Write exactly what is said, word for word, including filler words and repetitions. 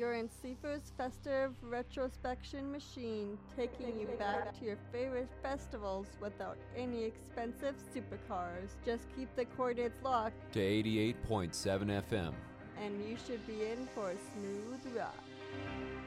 You're in Sleeper's festive retrospection machine, taking you back to your favorite festivals without any expensive supercars. Just keep the coordinates locked to eighty-eight point seven F M. and you should be in for a smooth ride.